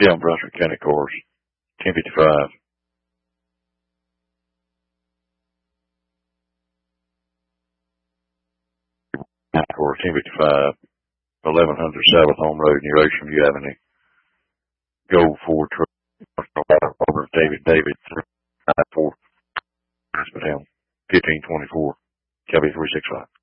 Yeah, Brunswick County Cars, 1055. Course 1055, 1100 South Home Road near Ocean View Avenue. Gold Ford truck. Over David 4, 1524, Kelby 365.